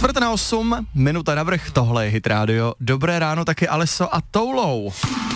7:45, minuta navrch, tohle je Hit Radio. Dobré ráno taky Aleso a Toulou.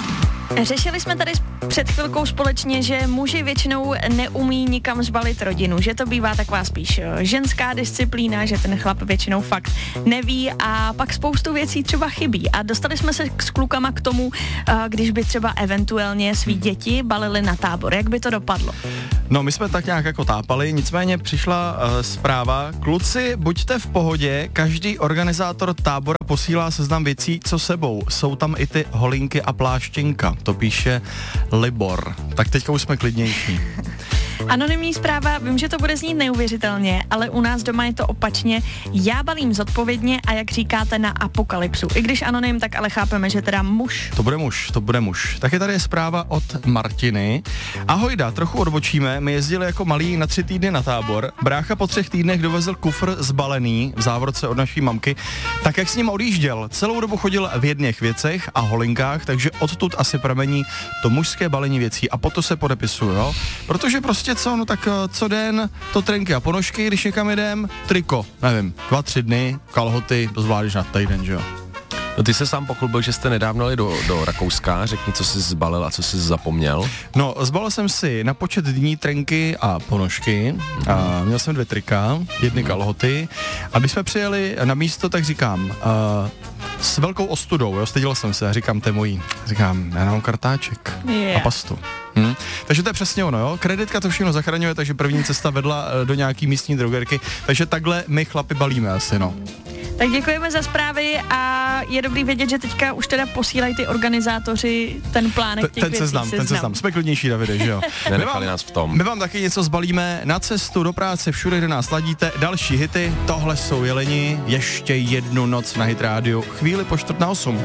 Řešili jsme tady před chvilkou společně, že muži většinou neumí nikam zbalit rodinu, že to bývá taková spíš ženská disciplína, že ten chlap většinou fakt neví a pak spoustu věcí třeba chybí. A dostali jsme se s klukama k tomu, když by třeba eventuálně svý děti balili na tábor. Jak by to dopadlo? No, my jsme tak nějak jako tápali, nicméně přišla zpráva. Kluci, buďte v pohodě, každý organizátor tábora posílá seznam věcí, co sebou. Jsou tam i ty holinky a pláštěnka, to píše Libor. Tak teďka už jsme klidnější. Anonymní zpráva, vím, že to bude znít neuvěřitelně, ale u nás doma je to opačně. Já balím zodpovědně a jak říkáte na apokalypsu. I když anonym, tak ale chápeme, že teda muž. To bude muž. Taky tady je zpráva od Martiny. Ahojda, trochu odbočíme, my jezdili jako malí na 3 týdny na tábor. Brácha po 3 týdnech dovezl kufr zbalený v závorce od naší mamky. Tak jak s ním odjížděl, celou dobu chodil v jedných věcech a holinkách, takže odtud asi pramení to mužské balení věcí a potom se podepisuju, jo? Protože prostě co, no tak co den, to trenky a ponožky, když někam jedem, triko, nevím, 2-3 dny, kalhoty, to zvládneš na týden, že jo. No ty se sám pochlubil, že jste nedávno jeli do Rakouska, řekni, co jsi zbalil a co jsi zapomněl. No, zbalil jsem si na počet dní trenky a ponožky, a měl jsem 2 trika, 1 kalhoty a když jsme přijeli na místo, tak říkám, s velkou ostudou, jo, styděl jsem se a říkám, to je mojí, říkám, já mám kartáček a pastu. Takže to je přesně ono, jo. Kreditka to všechno zachraňuje, takže první cesta vedla do nějaký místní drogerky, takže takhle my chlapi balíme asi, no. Tak děkujeme za zprávy a je dobrý vědět, že teďka už teda posílají ty organizátoři ten plánek těch věcí. Ten seznam. Jsme klidnější, Davide, že jo? Nenechali nás v tom. My vám taky něco zbalíme na cestu do práce, všude, kde nás ladíte. Další hity, tohle jsou Jeleni, ještě jednu noc na Hit Radio, chvíli po 7:45.